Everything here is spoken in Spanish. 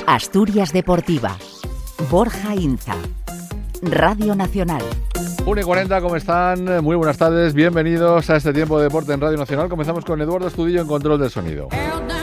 Asturias Deportiva. Borja Inza. Radio Nacional. 1:40, ¿cómo están? Muy buenas tardes, bienvenidos a este tiempo de deporte en Radio Nacional. Comenzamos con Eduardo Estudillo en control del sonido.